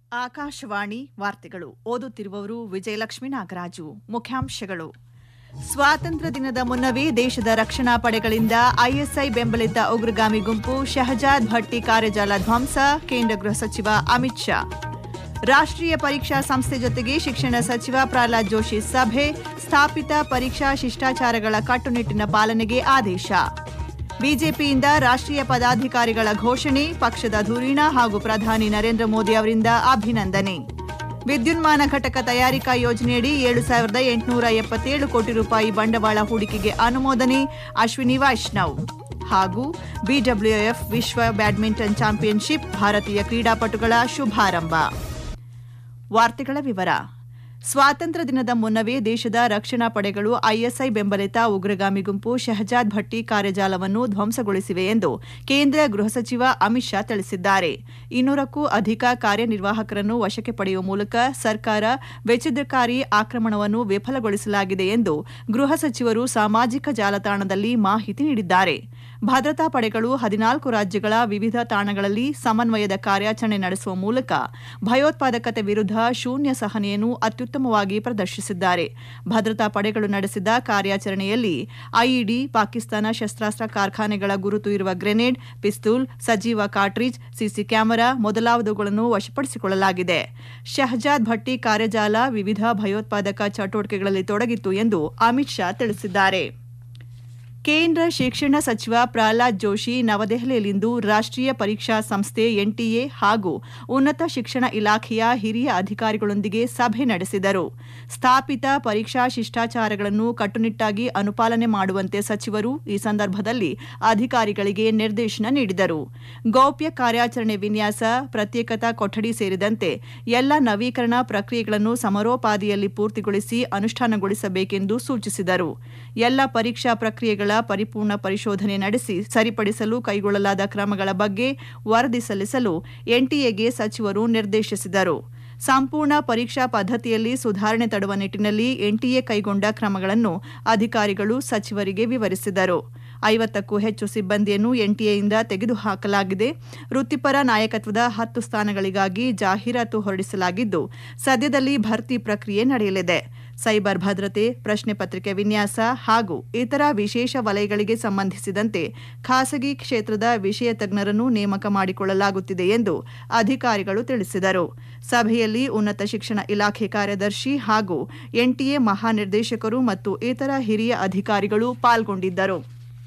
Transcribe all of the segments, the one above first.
ಆಕಾಶವಾಣಿ ವಾರ್ತೆಗಳು ಓದುತ್ತಿರುವವರು ವಿಜಯಲಕ್ಷ್ಮಿ ನಾಗರಾಜು. ಮುಖ್ಯಾಂಶಗಳು: ಸ್ವಾತಂತ್ರ್ಯ ದಿನದ ಮುನ್ನವೇ ದೇಶದ ರಕ್ಷಣಾ ಪಡೆಗಳಿಂದ ಐಎಸ್ಐ ಬೆಂಬಲಿತ ಉಗ್ರಗಾಮಿ ಗುಂಪು ಶಹಜಾದ್ ಭಟ್ಟಿ ಕಾರ್ಯಜಾಲ ಧ್ವಂಸ, ಕೇಂದ್ರ ಗೃಹ ಸಚಿವ ಅಮಿತ್ ಶಾ. ರಾಷ್ಟ್ರೀಯ ಪರೀಕ್ಷಾ ಸಂಸ್ಥೆ ಜೊತೆಗೆ ಶಿಕ್ಷಣ ಸಚಿವ ಪ್ರಹ್ಲಾದ್ ಜೋಶಿ ಸಭೆ, ಸ್ಥಾಪಿತ ಪರೀಕ್ಷಾ ಶಿಷ್ಟಾಚಾರಗಳ ಕಟ್ಟುನಿಟ್ಟಿನ ಪಾಲನೆಗೆ ಆದೇಶ. ಬಿಜೆಪಿಯಿಂದ ರಾಷ್ಟ್ರೀಯ ಪದಾಧಿಕಾರಿಗಳ ಘೋಷಣೆ, ಪಕ್ಷದ ಧುರೀಣ ಹಾಗೂ ಪ್ರಧಾನಿ ನರೇಂದ್ರ ಮೋದಿ ಅವರಿಂದ ಅಭಿನಂದನೆ. ವಿದ್ಯುನ್ಮಾನ ಘಟಕ ತಯಾರಿಕಾ ಯೋಜನೆಯಡಿ 7,877 ಕೋಟಿ ರೂಪಾಯಿ ಬಂಡವಾಳ ಹೂಡಿಕೆಗೆ ಅನುಮೋದನೆ, ಅಶ್ವಿನಿ ವೈಷ್ಣವ್. ಹಾಗೂ ಬಿಡಬ್ಲ್ಯೂಎಫ್ ವಿಶ್ವ ಬ್ಯಾಡ್ಮಿಂಟನ್ ಚಾಂಪಿಯನ್ಶಿಪ್, ಭಾರತೀಯ ಕ್ರೀಡಾಪಟುಗಳ ಶುಭಾರಂಭ. ವಾರ್ತೆಗಳ ವಿವರ. ಸ್ವಾತಂತ್ರ್ಯ ದಿನದ ಮುನ್ನವೇ ದೇಶದ ರಕ್ಷಣಾ ಪಡೆಗಳು ಐಎಸ್ಐ ಬೆಂಬಲಿತ ಉಗ್ರಗಾಮಿ ಗುಂಪು ಶಹಜಾದ್ ಭಟ್ಟಿ ಕಾರ್ಯಜಾಲವನ್ನು ಧ್ವಂಸಗೊಳಿಸಿವೆ ಎಂದು ಕೇಂದ್ರ ಗೃಹ ಸಚಿವ ಅಮಿತ್ ಶಾ ತಿಳಿಸಿದ್ದಾರೆ. 200ಕ್ಕೂ ಅಧಿಕ ಕಾರ್ಯನಿರ್ವಾಹಕರನ್ನು ವಶಕ್ಕೆ ಪಡೆಯುವ ಮೂಲಕ ಸರ್ಕಾರ ವೆಚ್ಚದಕಾರಿ ಆಕ್ರಮಣವನ್ನು ವಿಫಲಗೊಳಿಸಲಾಗಿದೆ ಎಂದು ಗೃಹ ಸಚಿವರು ಸಾಮಾಜಿಕ ಜಾಲತಾಣದಲ್ಲಿ ಮಾಹಿತಿ ನೀಡಿದ್ದಾರೆ. ಭದ್ರತಾ ಪಡೆಗಳು 14 ರಾಜ್ಯಗಳ ವಿವಿಧ ತಾಣಗಳಲ್ಲಿ ಸಮನ್ವಯದ ಕಾರ್ಯಾಚರಣೆ ನಡೆಸುವ ಮೂಲಕ ಭಯೋತ್ಪಾದಕತೆ ವಿರುದ್ಧ ಶೂನ್ಯ ಸಹನೆಯನ್ನು ಅತ್ಯುತ್ತಮವಾಗಿ ಪ್ರದರ್ಶಿಸಿದ್ದಾರೆ. ಭದ್ರತಾ ಪಡೆಗಳು ನಡೆಸಿದ ಕಾರ್ಯಾಚರಣೆಯಲ್ಲಿ ಐಇಡಿ, ಪಾಕಿಸ್ತಾನ ಶಸ್ತ್ರಾಸ್ತ್ರ ಕಾರ್ಖಾನೆಗಳ ಗುರುತು ಇರುವ ಗ್ರೆನೇಡ್, ಪಿಸ್ತೂಲ್, ಸಜೀವ ಕಾರ್ಟ್ರಿಜ್, ಸಿಸಿ ಕ್ಯಾಮೆರಾ ಮೊದಲಾದವುಗಳನ್ನು ವಶಪಡಿಸಿಕೊಳ್ಳಲಾಗಿದೆ. ಶಹಜಾದ್ ಭಟ್ಟಿ ಕಾರ್ಯಜಾಲ ವಿವಿಧ ಭಯೋತ್ಪಾದಕ ಚಟುವಟಿಕೆಗಳಲ್ಲಿ ತೊಡಗಿತ್ತು ಎಂದು ಅಮಿತ್ ಶಾ ತಿಳಿಸಿದ್ದಾರೆ. ಕೇಂದ್ರ ಶಿಕ್ಷಣ ಸಚಿವ ಪ್ರಹ್ಲಾದ್ ಜೋಶಿ ನವದೆಹಲಿಯಲ್ಲಿಂದು ರಾಷ್ಟ್ರೀಯ ಪರೀಕ್ಷಾ ಸಂಸ್ಥೆ ಎನ್ಟಿಎ ಹಾಗೂ ಉನ್ನತ ಶಿಕ್ಷಣ ಇಲಾಖೆಯ ಹಿರಿಯ ಅಧಿಕಾರಿಗಳೊಂದಿಗೆ ಸಭೆ ನಡೆಸಿದರು. ಸ್ಥಾಪಿತ ಪರೀಕ್ಷಾ ಶಿಷ್ಟಾಚಾರಗಳನ್ನು ಕಟ್ಟುನಿಟ್ಟಾಗಿ ಅನುಪಾಲನೆ ಮಾಡುವಂತೆ ಸಚಿವರು ಈ ಸಂದರ್ಭದಲ್ಲಿ ಅಧಿಕಾರಿಗಳಿಗೆ ನಿರ್ದೇಶನ ನೀಡಿದರು. ಗೌಪ್ಯ ಕಾರ್ಯಾಚರಣೆ ವಿನ್ಯಾಸ, ಪ್ರತ್ಯೇಕತಾ ಕೊಠಡಿ ಸೇರಿದಂತೆ ಎಲ್ಲ ನವೀಕರಣ ಪ್ರಕ್ರಿಯೆಗಳನ್ನು ಸಮರೋಪಾದಿಯಲ್ಲಿ ಪೂರ್ತಿಗೊಳಿಸಿ ಅನುಷ್ಠಾನಗೊಳಿಸಬೇಕೆಂದು ಸೂಚಿಸಿದರು. ಎಲ್ಲ ಪರೀಕ್ಷಾ ಪ್ರಕ್ರಿಯೆಗಳ ಪರಿಪೂರ್ಣ ಪರಿಶೋಧನೆ ನಡೆಸಿ ಸರಿಪಡಿಸಲು ಕೈಗೊಳ್ಳಲಾದ ಕ್ರಮಗಳ ಬಗ್ಗೆ ವರದಿ ಸಲ್ಲಿಸಲು ಎನ್ಟಿಎಗೆ ಸಚಿವರು ನಿರ್ದೇಶಿಸಿದರು. ಸಂಪೂರ್ಣ ಪರೀಕ್ಷಾ ಪದ್ಧತಿಯಲ್ಲಿ ಸುಧಾರಣೆ ತರುವ ನಿಟ್ಟಿನಲ್ಲಿ ಎನ್ಟಿಎ ಕೈಗೊಂಡ ಕ್ರಮಗಳನ್ನು ಅಧಿಕಾರಿಗಳು ಸಚಿವರಿಗೆ ವಿವರಿಸಿದರು. 50ಕ್ಕೂ ಹೆಚ್ಚು ಸಿಬ್ಬಂದಿಯನ್ನು ಎನ್ಟಿಎಯಿಂದ ತೆಗೆದುಹಾಕಲಾಗಿದೆ. ವೃತ್ತಿಪರ ನಾಯಕತ್ವದ 10 ಸ್ಥಾನಗಳಿಗಾಗಿ ಜಾಹೀರಾತು ಹೊರಡಿಸಲಾಗಿದ್ದು, ಸದ್ಯದಲ್ಲಿ ಭರ್ತಿ ಪ್ರಕ್ರಿಯೆ ನಡೆಯಲಿದೆ. ಸೈಬರ್ ಭದ್ರತೆ, ಪ್ರಶ್ನೆ ಪತ್ರಿಕೆ ವಿನ್ಯಾಸ ಹಾಗೂ ಇತರ ವಿಶೇಷ ವಲಯಗಳಿಗೆ ಸಂಬಂಧಿಸಿದಂತೆ ಖಾಸಗಿ ಕ್ಷೇತ್ರದ ವಿಷಯ ತಜ್ಞರನ್ನು ನೇಮಕ ಮಾಡಿಕೊಳ್ಳಲಾಗುತ್ತಿದೆ ಎಂದು ಅಧಿಕಾರಿಗಳು ತಿಳಿಸಿದರು. ಸಭೆಯಲ್ಲಿ ಉನ್ನತ ಶಿಕ್ಷಣ ಇಲಾಖೆ ಕಾರ್ಯದರ್ಶಿ ಹಾಗೂ ಎನ್ಟಿಎ ಮಹಾನಿರ್ದೇಶಕರು ಮತ್ತು ಇತರ ಹಿರಿಯ ಅಧಿಕಾರಿಗಳು ಪಾಲ್ಗೊಂಡಿದ್ದರು.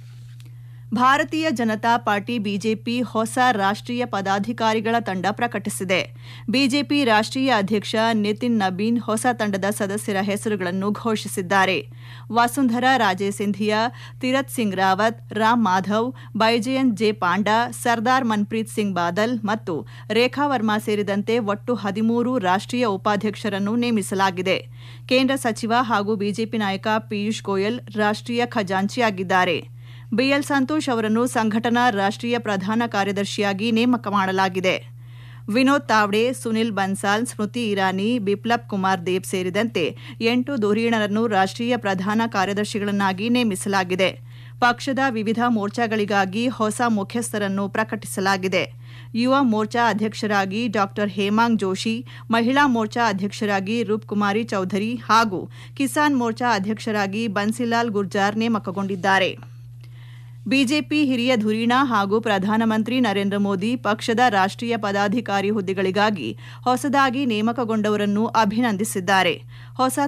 ಭಾರತೀಯ ಜನತಾ ಪಾರ್ಟಿ ಬಿಜೆಪಿ ಹೊಸ ರಾಷ್ಟ್ರೀಯ ಪದಾಧಿಕಾರಿಗಳ ತಂಡ ಪ್ರಕಟಿಸಿದೆ. ಬಿಜೆಪಿ ರಾಷ್ಟ್ರೀಯ ಅಧ್ಯಕ್ಷ ನಿತಿನ್ ನಬೀನ್ ಹೊಸ ತಂಡದ ಸದಸ್ಯರ ಹೆಸರುಗಳನ್ನು ಘೋಷಿಸಿದ್ದಾರೆ. ವಸುಂಧರಾ ರಾಜೇ ಸಿಂಧಿಯಾ, ತೀರತ್ ಸಿಂಗ್ ರಾವತ್, ರಾಮ್ ಮಾಧವ್, ಬೈಜಯಂತ್ ಜೆ ಪಾಂಡಾ, ಸರ್ದಾರ್ ಮನ್ಪ್ರೀತ್ ಸಿಂಗ್ ಬಾದಲ್ ಮತ್ತು ರೇಖಾ ವರ್ಮಾ ಸೇರಿದಂತೆ ಒಟ್ಟು 13 ರಾಷ್ಟ್ರೀಯ ಉಪಾಧ್ಯಕ್ಷರನ್ನು ನೇಮಿಸಲಾಗಿದೆ. ಕೇಂದ್ರ ಸಚಿವ ಹಾಗೂ ಬಿಜೆಪಿ ನಾಯಕ ಪಿಯೂಷ್ ಗೋಯಲ್ ರಾಷ್ಟ್ರೀಯ ಖಜಾಂಚಿಯಾಗಿದ್ದಾರೆ. ಬಿಎಲ್ ಸಂತೋಷ್ ಅವರನ್ನು ಸಂಘಟನಾ ರಾಷ್ಟ್ರೀಯ ಪ್ರಧಾನ ಕಾರ್ಯದರ್ಶಿಯಾಗಿ ನೇಮಕ ಮಾಡಲಾಗಿದೆ. ವಿನೋದ್ ತಾವ್ಡೆ, ಸುನಿಲ್ ಬನ್ಸಾಲ್, ಸ್ಮೃತಿ ಇರಾನಿ, ಬಿಪ್ಲಬ್ ಕುಮಾರ್ ದೇವ್ ಸೇರಿದಂತೆ 8 ಧುರೀಣರನ್ನು ರಾಷ್ಟ್ರೀಯ ಪ್ರಧಾನ ಕಾರ್ಯದರ್ಶಿಗಳನ್ನಾಗಿ ನೇಮಿಸಲಾಗಿದೆ. ಪಕ್ಷದ ವಿವಿಧ ಮೋರ್ಚಾಗಳಿಗಾಗಿ ಹೊಸ ಮುಖ್ಯಸ್ಥರನ್ನು ಪ್ರಕಟಿಸಲಾಗಿದೆ. ಯುವ ಮೋರ್ಚಾ ಅಧ್ಯಕ್ಷರಾಗಿ ಡಾ ಹೇಮಾಂಗ್ ಜೋಶಿ, ಮಹಿಳಾ ಮೋರ್ಚಾ ಅಧ್ಯಕ್ಷರಾಗಿ ರೂಪ್ಕುಮಾರಿ ಚೌಧರಿ ಹಾಗೂ ಕಿಸಾನ್ ಮೋರ್ಚಾ ಅಧ್ಯಕ್ಷರಾಗಿ ಬನ್ಸಿಲಾಲ್ ಗುರ್ಜಾರ್ ನೇಮಕಗೊಂಡಿದ್ದಾರೆ. ಬಿಜೆಪಿ ಹಿರಿಯ ಧುರೀಣ ಹಾಗೂ ಪ್ರಧಾನಮಂತ್ರಿ ನರೇಂದ್ರ ಮೋದಿ ಪಕ್ಷದ ರಾಷ್ಟ್ರೀಯ ಪದಾಧಿಕಾರಿ ಹುದ್ದೆಗಳಿಗಾಗಿ ಹೊಸದಾಗಿ ನೇಮಕಗೊಂಡವರನ್ನು ಅಭಿನಂದಿಸಿದ್ದಾರೆ. ಹೊಸ